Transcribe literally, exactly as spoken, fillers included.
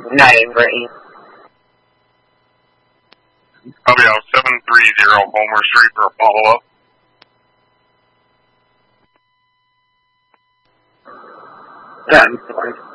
Not angry. Copy out seven three zero Homer Street for a follow-up. Yeah, I'm sorry.